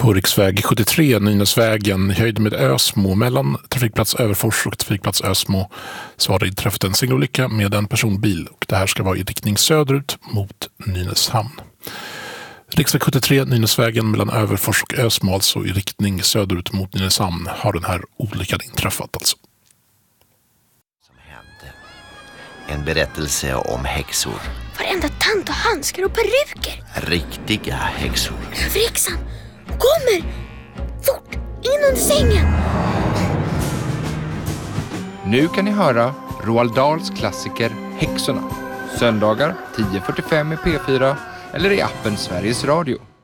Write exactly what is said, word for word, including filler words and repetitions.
På riksväg sjuttiotre, Nynäsvägen, höjd med Ösmo mellan trafikplats Överfors och trafikplats Ösmo, så har det inträffat en singelolycka med en personbil och det här ska vara i riktning söderut mot Nynäshamn. Riksväg sjuttiotre, Nynäsvägen mellan Överfors och Ösmo, alltså i riktning söderut mot Nynäshamn, har den här olyckan inträffat alltså. Som hände. En berättelse om häxor. Varenda tant och handskar och peruker. Riktiga häxor. Över häxan. Kommer! Fort! In under sängen! Nu kan ni höra Roald Dahls klassiker Häxorna. Söndagar tio fyrtiofem i P fyra eller i appen Sveriges Radio.